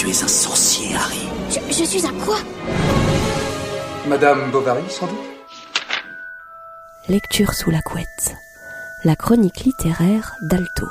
Tu es un sorcier, Harry. Je suis un quoi? Madame Bovary, sans doute? Lecture sous la couette. La chronique littéraire d'Alto.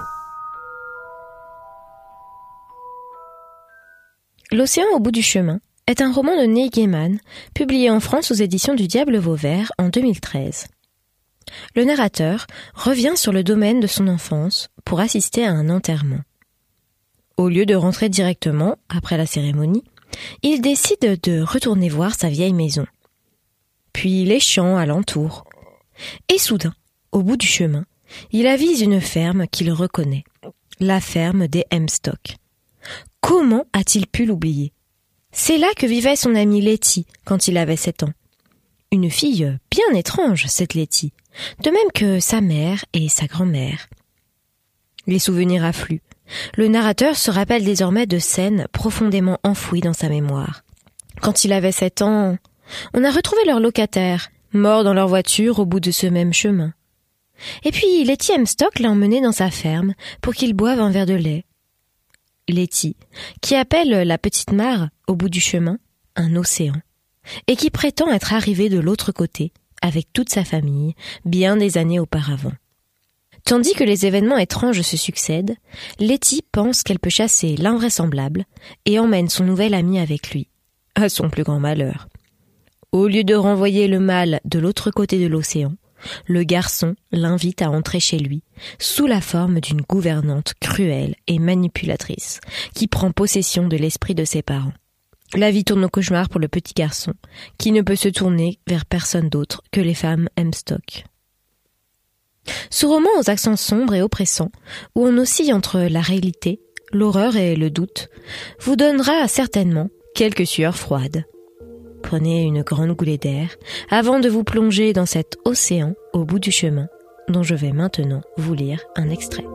L'océan au bout du chemin est un roman de Neil Gaiman, publié en France aux éditions du Diable Vauvert en 2013. Le narrateur revient sur le domaine de son enfance pour assister à un enterrement. Au lieu de rentrer directement après la cérémonie, il décide de retourner voir sa vieille maison, puis les champs alentour. Et soudain, au bout du chemin, il avise une ferme qu'il reconnaît, la ferme des Hemstock. Comment a-t-il pu l'oublier? C'est là que vivait son amie Letty quand il avait 7 ans. Une fille bien étrange, cette Letty, de même que sa mère et sa grand-mère. Les souvenirs affluent. Le narrateur se rappelle désormais de scènes profondément enfouies dans sa mémoire. Quand il avait 7 ans, on a retrouvé leur locataire, mort dans leur voiture au bout de ce même chemin. Et puis Letty Hemstock l'a emmené dans sa ferme pour qu'il boive un verre de lait. Letty, qui appelle la petite mare au bout du chemin un océan, et qui prétend être arrivée de l'autre côté avec toute sa famille bien des années auparavant. Tandis que les événements étranges se succèdent, Letty pense qu'elle peut chasser l'invraisemblable et emmène son nouvel ami avec lui, à son plus grand malheur. Au lieu de renvoyer le mal de l'autre côté de l'océan, le garçon l'invite à entrer chez lui, sous la forme d'une gouvernante cruelle et manipulatrice, qui prend possession de l'esprit de ses parents. La vie tourne au cauchemar pour le petit garçon, qui ne peut se tourner vers personne d'autre que les femmes Hemstock. Ce roman aux accents sombres et oppressants, où on oscille entre la réalité, l'horreur et le doute, vous donnera certainement quelques sueurs froides. Prenez une grande goulée d'air avant de vous plonger dans cet océan au bout du chemin, dont je vais maintenant vous lire un extrait.